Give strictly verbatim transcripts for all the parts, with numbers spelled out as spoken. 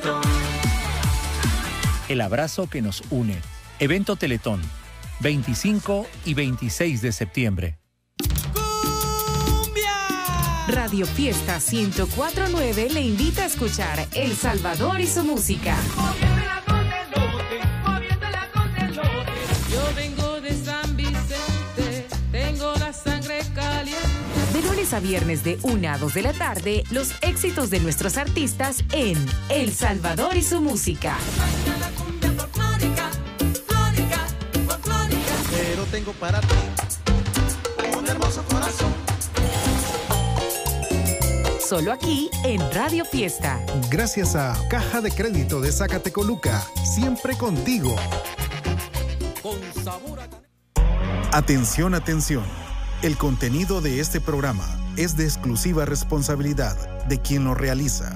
El abrazo que nos une. Evento Teletón, veinticinco y veintiséis de septiembre. Radio Fiesta ciento cuatro punto nueve le invita a escuchar El Salvador y su música. Yo vengo de San Vicente, tengo la sangre caliente. De lunes a viernes de una a dos de la tarde, los éxitos de nuestros artistas en El Salvador y su música. Pero tengo para ti un hermoso corazón. Solo aquí en Radio Fiesta. Gracias a Caja de Crédito de Zacatecoluca, siempre contigo. Con sabor a... Atención, atención. El contenido de este programa es de exclusiva responsabilidad de quien lo realiza.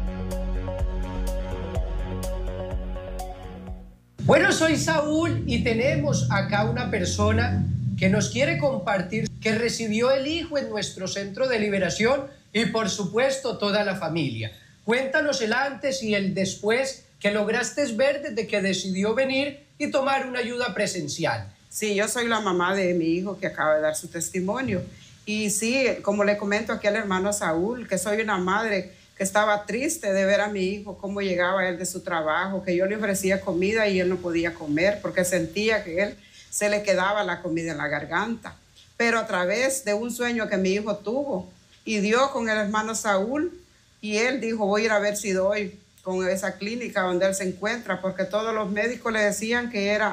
Bueno, soy Saúl y tenemos acá una persona que nos quiere compartir que recibió el hijo en nuestro centro de liberación y por supuesto toda la familia. Cuéntanos el antes y el después que lograste ver desde que decidió venir y tomar una ayuda presencial. Sí, yo soy la mamá de mi hijo que acaba de dar su testimonio. Y sí, como le comento aquí al hermano Saúl, que soy una madre que estaba triste de ver a mi hijo, cómo llegaba él de su trabajo, que yo le ofrecía comida y él no podía comer porque sentía que él se le quedaba la comida en la garganta. Pero a través de un sueño que mi hijo tuvo y dio con el hermano Saúl, y él dijo, voy a ir a ver si doy con esa clínica donde él se encuentra, porque todos los médicos le decían que era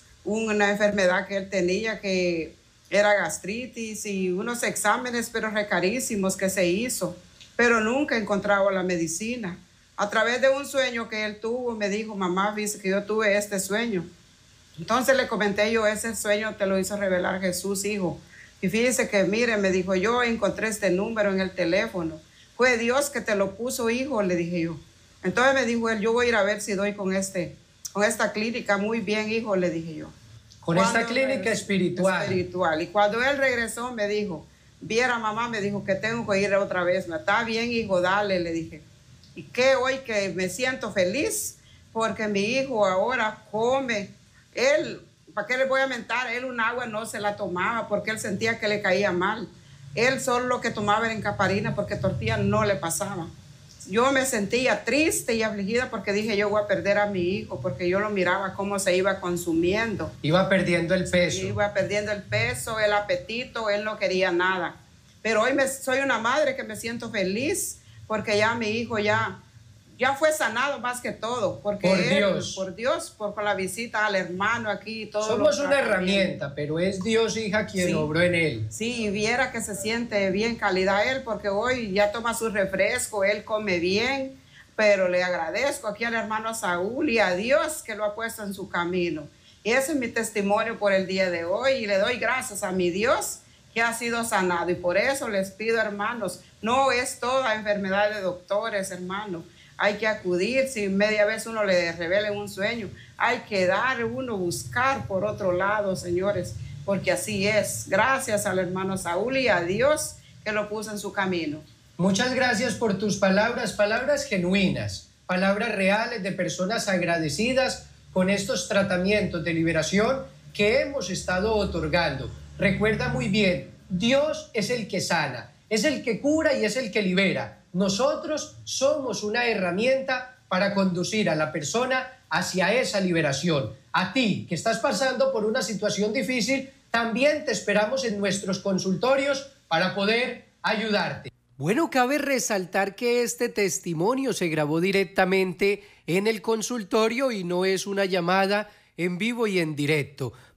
una enfermedad que él tenía, que era gastritis y unos exámenes pero carísimos que se hizo, pero nunca encontraba la medicina. A través de un sueño que él tuvo, me dijo, mamá, dice que yo tuve este sueño. Entonces le comenté yo, ese sueño te lo hizo revelar Jesús, hijo. Y fíjese que, mire, me dijo, yo encontré este número en el teléfono. Fue Dios que te lo puso, hijo, le dije yo. Entonces me dijo él, yo voy a ir a ver si doy con, este, con esta clínica. Muy bien, hijo, le dije yo. Con cuando esta clínica espiritual. Espiritual. Y cuando él regresó, me dijo, viera mamá, me dijo que tengo que ir otra vez. Está bien, hijo, dale, le dije. Y que hoy que me siento feliz porque mi hijo ahora come. Él, ¿para qué le voy a mentar? Él un agua no se la tomaba porque él sentía que le caía mal. Él solo lo que tomaba era encaparina porque tortilla no le pasaba. Yo me sentía triste y afligida porque dije, yo voy a perder a mi hijo, porque yo lo miraba cómo se iba consumiendo. Iba perdiendo el peso. Sí, iba perdiendo el peso, el apetito, él no quería nada. Pero hoy me, soy una madre que me siento feliz porque ya mi hijo ya, ya fue sanado más que todo. Porque por él, Dios. Por Dios, por, por la visita al hermano aquí. Todo Somos una herramienta, pero es Dios, hija, quien sí. obró en él. Sí, y viera que se siente bien calidad él, porque hoy ya toma su refresco, él come bien, pero le agradezco aquí al hermano Saúl y a Dios que lo ha puesto en su camino. Y ese es mi testimonio por el día de hoy, y le doy gracias a mi Dios que ha sido sanado. Y por eso les pido, hermanos, no es toda enfermedad de doctores, hermanos. Hay que acudir, si media vez uno le revela un sueño, hay que dar uno, buscar por otro lado, señores, porque así es. Gracias al hermano Saúl y a Dios que lo puso en su camino. Muchas gracias por tus palabras, palabras genuinas, palabras reales de personas agradecidas con estos tratamientos de liberación que hemos estado otorgando. Recuerda muy bien, Dios es el que sana, es el que cura y es el que libera. Nosotros somos una herramienta para conducir a la persona hacia esa liberación. A ti, que estás pasando por una situación difícil, también te esperamos en nuestros consultorios para poder ayudarte. Bueno, cabe resaltar que este testimonio se grabó directamente en el consultorio y no es una llamada en vivo y en directo.